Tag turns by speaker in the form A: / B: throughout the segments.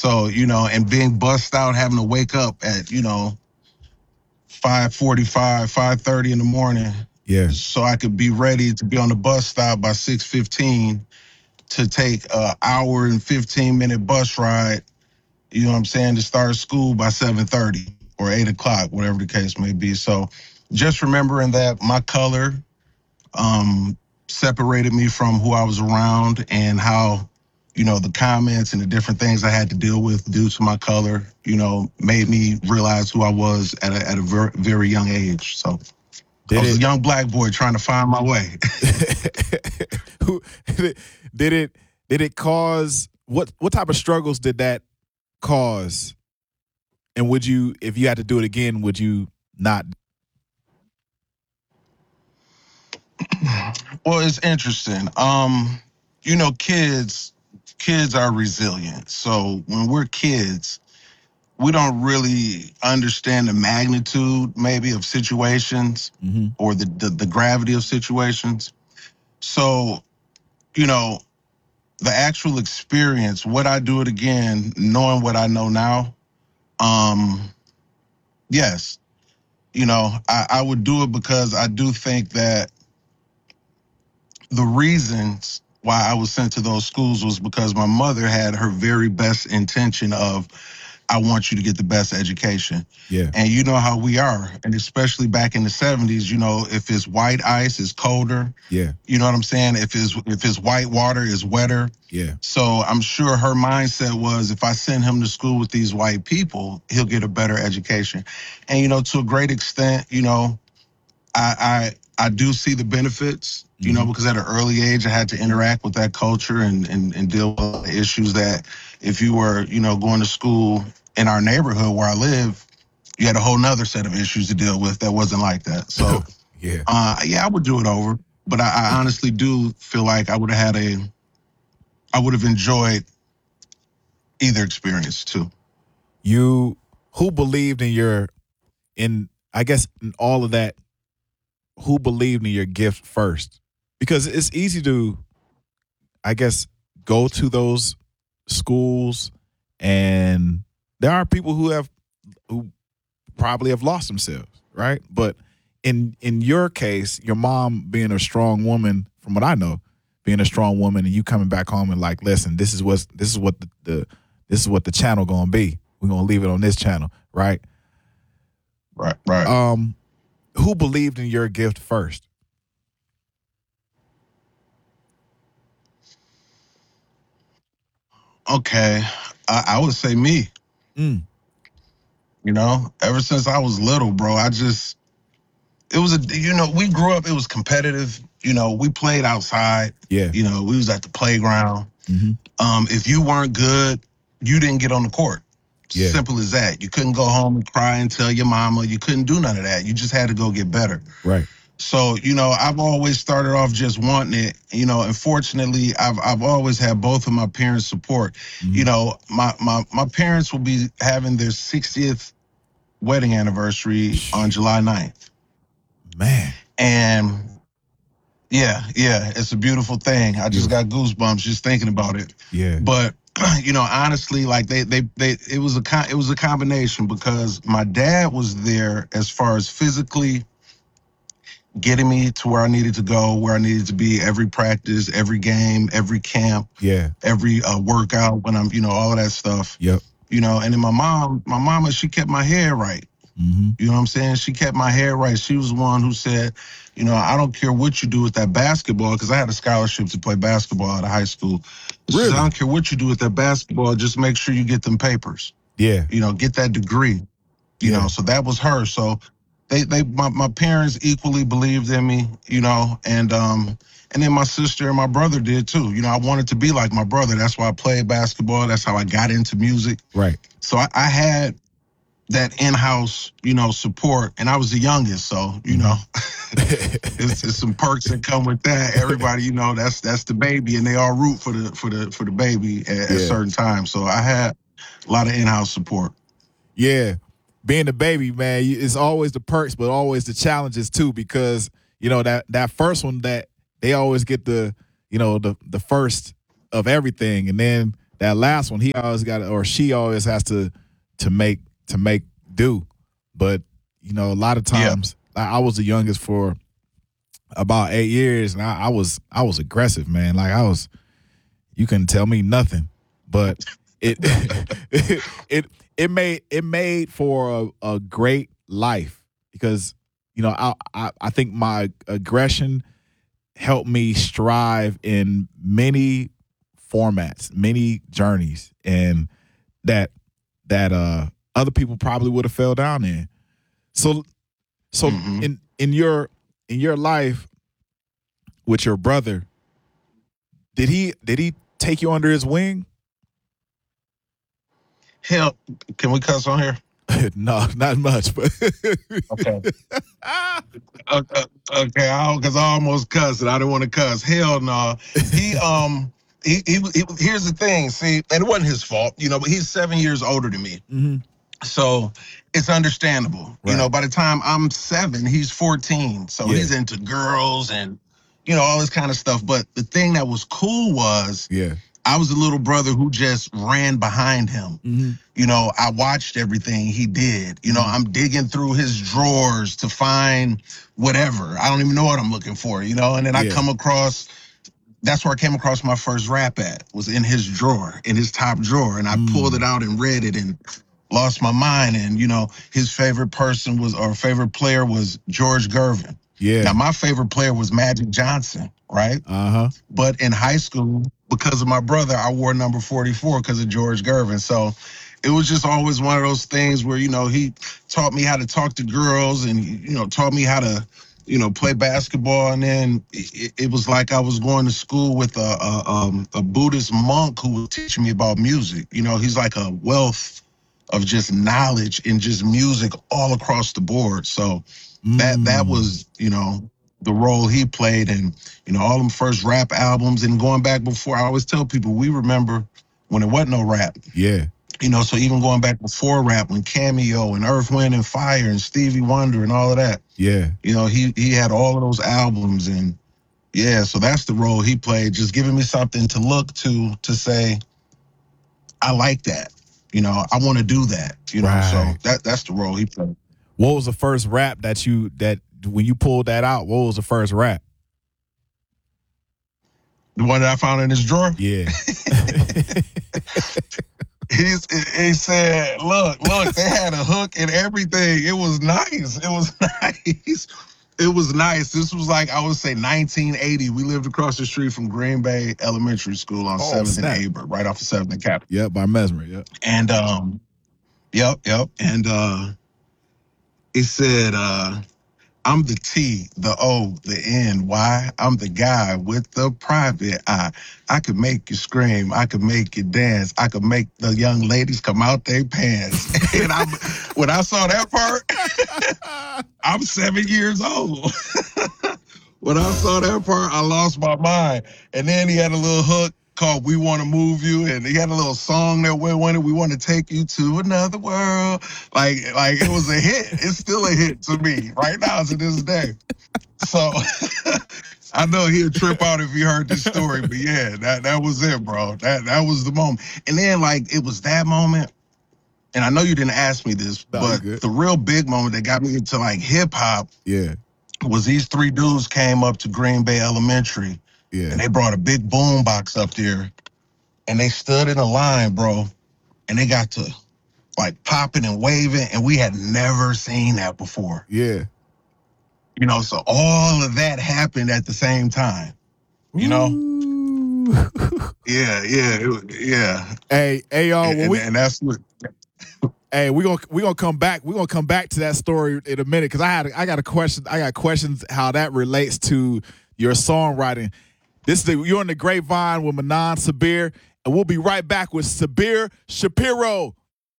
A: So, and being bussed out, having to wake up at, 5:45, 5:30 in the morning,
B: Yeah.
A: so I could be ready to be on the bus stop by 6:15 to take a hour and 15-minute bus ride, you know what I'm saying, to start school by 7:30 or 8 o'clock, whatever the case may be. So just remembering that my color separated me from who I was around, and how, the comments and the different things I had to deal with due to my color, made me realize who I was at a very, very young age. So I was a young black boy trying to find my way.
B: Who did it cause what type of struggles did that cause? And would you, if you had to do it again, would you not?
A: Well, it's interesting. Kids are resilient. So when we're kids, we don't really understand the magnitude maybe of situations, or the gravity of situations. So, the actual experience, would I do it again, knowing what I know now? Yes. I would do it because I do think that the reasons why I was sent to those schools was because my mother had her very best intention of, I want you to get the best education.
B: Yeah.
A: And you know how we are. And especially back in the 70s, if it's white ice, it's colder.
B: Yeah.
A: You know what I'm saying? If it's white water, it's wetter.
B: Yeah.
A: So I'm sure her mindset was, if I send him to school with these white people, he'll get a better education. And, to a great extent, I do see the benefits, because at an early age I had to interact with that culture and deal with issues that, if you were, going to school in our neighborhood where I live, you had a whole nother set of issues to deal with that wasn't like that. So
B: yeah,
A: I would do it over. But I honestly do feel like I would have enjoyed either experience too.
B: Who believed in all of that, who believed in your gift first? Because it's easy to, I guess, go to those schools, and there are people who probably have lost themselves, right? But in your case, your mom being a strong woman, from what I know, being a strong woman, and you coming back home and like, listen, this is what the channel gonna be. We're gonna leave it on this channel, right?
A: Right.
B: Who believed in your gift first?
A: Okay, I would say me. Ever since I was little, bro, we grew up, it was competitive. We played outside.
B: Yeah.
A: We was at the playground. If you weren't good, you didn't get on the court.
B: Yeah.
A: Simple as that. You couldn't go home and cry and tell your mama. You couldn't do none of that. You just had to go get better.
B: Right.
A: So, I've always started off just wanting it, and fortunately I've always had both of my parents' support. My parents will be having their 60th wedding anniversary on July 9th.
B: Man.
A: And yeah, it's a beautiful thing. I just got goosebumps just thinking about it.
B: Yeah.
A: But honestly, like it was a combination, because my dad was there as far as physically getting me to where I needed to go, where I needed to be every practice, every game, every camp, every workout when I'm, all of that stuff.
B: Yep.
A: And then my mama, she kept my hair right. You know what I'm saying? She kept my hair right. She was the one who said, I don't care what you do with that basketball, because I had a scholarship to play basketball out of high school. She said, I don't care what you do with that basketball, just make sure you get them papers.
B: Yeah.
A: Get that degree. So that was her. So my parents equally believed in me, and then my sister and my brother did too. I wanted to be like my brother. That's why I played basketball. That's how I got into music.
B: Right.
A: So I had that in-house, support, and I was the youngest, so it's some perks that come with that. Everybody, that's the baby, and they all root for the baby at certain times. So I had a lot of in-house support.
B: Yeah, being the baby, man, it's always the perks, but always the challenges too, because that first one, that they always get the first of everything, and then that last one, he always got or she always has to make do. But a lot of times I was the youngest for about 8 years, and I was aggressive, man. Like you couldn't tell me nothing. But it it made for a great life because I think my aggression helped me strive in many formats, many journeys, and that other people probably would have fell down in. So in your life with your brother, did he take you under his wing?
A: Hell, can we cuss on here?
B: No, not much, but
A: okay. Okay, because I almost cussed and I didn't want to cuss. Hell no. He here's the thing. See, and it wasn't his fault, but he's 7 years older than me.
B: Mm-hmm.
A: So it's understandable.
B: Right.
A: By the time I'm 7, he's 14. So he's into girls and, all this kind of stuff. But the thing that was cool was I was a little brother who just ran behind him.
B: Mm-hmm.
A: I watched everything he did. I'm digging through his drawers to find whatever. I don't even know what I'm looking for, and then I come across, that's where I came across my first rap ad, was in his drawer, in his top drawer. And I pulled it out and read it and lost my mind. And, his favorite favorite player was George Gervin.
B: Yeah.
A: Now, my favorite player was Magic Johnson, right?
B: Uh-huh.
A: But in high school, because of my brother, I wore number 44 because of George Gervin. So it was just always one of those things where, he taught me how to talk to girls and, taught me how to, play basketball. And then it was like I was going to school with a Buddhist monk who was teaching me about music. He's like a wealth of just knowledge and just music all across the board. So that was, the role he played, and, all them first rap albums. And going back before, I always tell people, we remember when there wasn't no rap.
B: Yeah.
A: So even going back before rap, when Cameo and Earth, Wind and Fire and Stevie Wonder and all of that.
B: Yeah.
A: He had all of those albums, and so that's the role he played, just giving me something to look to say, I like that. I want to do that.
B: Right.
A: So that's the role he played.
B: What was the first rap that when you pulled that out, what was the first rap?
A: The one that I found in his drawer?
B: Yeah.
A: He said, look, they had a hook and everything. It was nice. It was nice. This was like, I would say 1980. We lived across the street from Green Bay Elementary School on 7th and Aber, right off of 7th and Capitol.
B: Yep, by Mesmer, yep.
A: And, yep. And he said, I'm the T, the O, the N. Why? I'm the guy with the private eye. I could make you scream. I could make you dance. I could make the young ladies come out their pants. And when I saw that part, I'm 7 years old. When I saw that part, I lost my mind. And then he had a little hook called We Want to Move You, and he had a little song that went with it, We Want to Take You to Another World. Like it was a hit. It's still a hit to me right now to this day. So I know he'll trip out if he heard this story, but yeah, that was it, bro. That was the moment. And then it was that moment, and I know you didn't ask me this, but the real big moment that got me into hip hop was these 3 dudes came up to Green Bay Elementary. Yeah. And they brought a big boom box up there, and they stood in a line, bro, and they got to popping and waving, and we had never seen that before.
B: Yeah.
A: So all of that happened at the same time. Yeah.
B: Hey, y'all.
A: And that's what.
B: Hey, we're gonna come back. We're gonna come back to that story in a minute because I got a question. I got questions how that relates to your songwriting. You're on the Grapevine with Manan Sabir, and we'll be right back with Sabir Shapiro.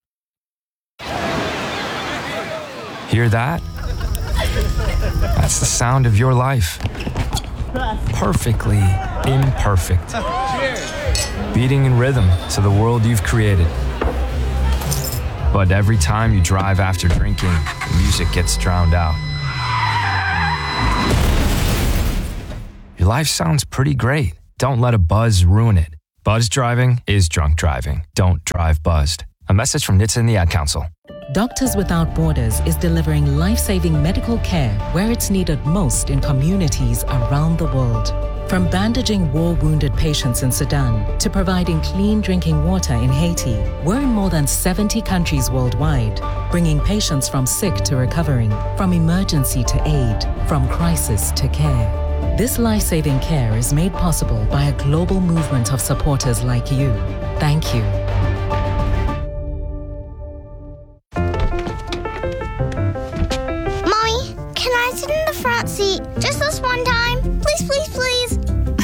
C: Hear that? That's the sound of your life. Perfectly imperfect. Beating in rhythm to the world you've created. But every time you drive after drinking, the music gets drowned out. Your life sounds pretty great. Don't let a buzz ruin it. Buzzed driving is drunk driving. Don't drive buzzed. A message from NHTSA and the Ad Council.
D: Doctors Without Borders is delivering life-saving medical care where it's needed most in communities around the world. From bandaging war-wounded patients in Sudan to providing clean drinking water in Haiti, we're in more than 70 countries worldwide, bringing patients from sick to recovering, from emergency to aid, from crisis to care. This life-saving care is made possible by a global movement of supporters like you. Thank you.
E: Mommy, can I sit in the front seat just this one time? Please, please, please.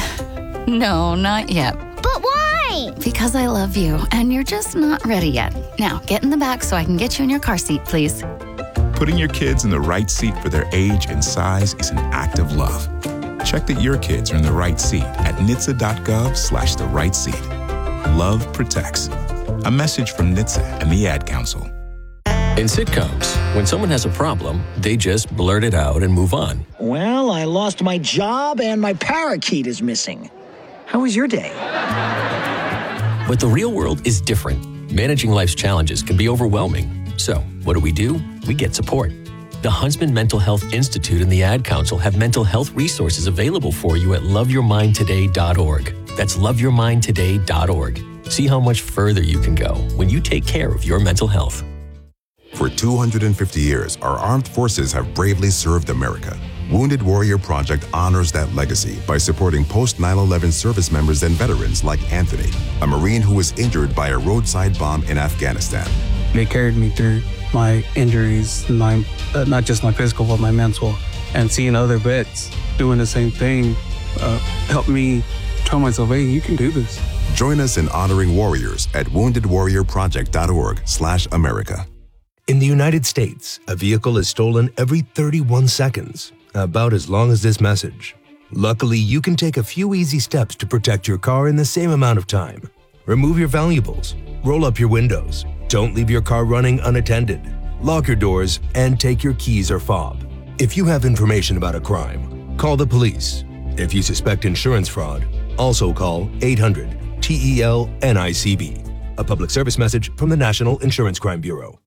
F: No, not yet.
E: But why?
F: Because I love you, and you're just not ready yet. Now, get in the back so I can get you in your car seat, please.
G: Putting your kids in the right seat for their age and size is an act of love. Check that your kids are in the right seat at NHTSA.gov/the right seat. Love protects. A message from NHTSA and the Ad Council.
H: In sitcoms, when someone has a problem, they just blurt it out and move on.
I: Well, I lost my job and my parakeet is missing. How was your day?
H: But the real world is different. Managing life's challenges can be overwhelming. So, what do? We get support. The Huntsman Mental Health Institute and the Ad Council have mental health resources available for you at loveyourmindtoday.org. That's loveyourmindtoday.org. See how much further you can go when you take care of your mental health.
J: For 250 years, our armed forces have bravely served America. Wounded Warrior Project honors that legacy by supporting post-9/11 service members and veterans like Anthony, a Marine who was injured by a roadside bomb in Afghanistan.
K: They carried me through my injuries, not just my physical, but my mental. And seeing other vets doing the same thing helped me tell myself, hey, you can do this.
J: Join us in honoring warriors at woundedwarriorproject.org/America.
L: In the United States, a vehicle is stolen every 31 seconds, about as long as this message. Luckily, you can take a few easy steps to protect your car in the same amount of time. Remove your valuables, roll up your windows, don't leave your car running unattended, lock your doors, and take your keys or fob. If you have information about a crime, call the police. If you suspect insurance fraud, also call 800-TEL-NICB. A public service message from the National Insurance Crime Bureau.